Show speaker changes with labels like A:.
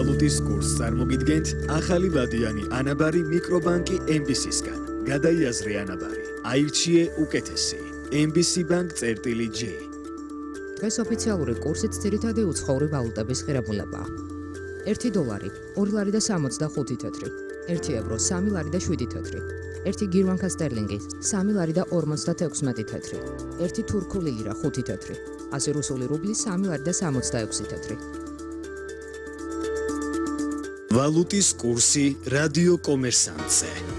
A: ვალუტის კურსს წარმოგიდგენთ ახალი ვადიანი ანაბარი მიკრობანკი MBC-სგან. გადაიაზრე ანაბარი. აირჩიე უკეთესი. MBC Bank წერტილი J.
B: დღეს ოფიციალური კურსით ძირითადი უცხოური ვალუტების ღირებულებაა. 1 დოლარი 2 ლარი და 65 თეთრი, 1 ევრო 3 ლარი და 7 თეთრი, 1 გირვანკა სტერლინგი 3 ლარი და 56 თეთრი, 1 თურქული ლირა 5 თეთრი, 100 რუსული რუბლი 3 ლარი და 66 თეთრი.
A: ვალუტის კურსი რადიო კომერსანტზე.